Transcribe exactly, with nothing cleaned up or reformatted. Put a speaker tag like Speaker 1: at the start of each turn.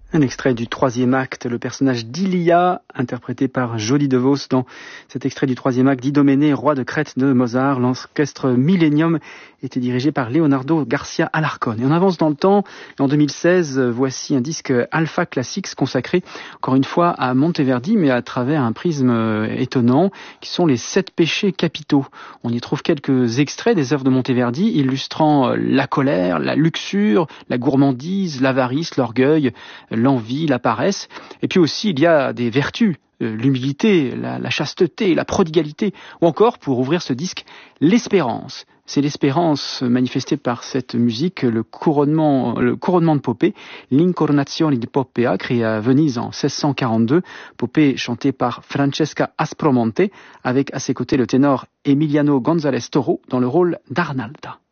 Speaker 1: Un extrait du troisième acte, le personnage d'Ilia, interprété par Jody DeVos dans cet extrait du troisième acte d'Idoménée, roi de Crète de Mozart. L'orchestre Millennium était dirigé par Leonardo Garcia Alarcón. Et on avance dans le temps. En deux mille seize, voici un disque Alpha Classics consacré, encore une fois, à Monteverdi, mais à travers un prisme étonnant, qui sont les sept péchés capitaux. On y trouve quelques extraits des œuvres de Monteverdi, illustrant la colère, la luxure, la gourmandise, l'avarice, l'orgueil, l'envie, la paresse. Et puis aussi, il y a des vertus, euh, l'humilité, la, la chasteté, la prodigalité, ou encore, pour ouvrir ce disque, l'espérance. C'est l'espérance manifestée par cette musique, le couronnement, le couronnement de Popée, l'Incornazione di Poppea, créé à Venise en seize cent quarante-deux. Popée chanté par Francesca Aspromonte, avec à ses côtés le ténor Emiliano González Toro dans le rôle d'Arnalda.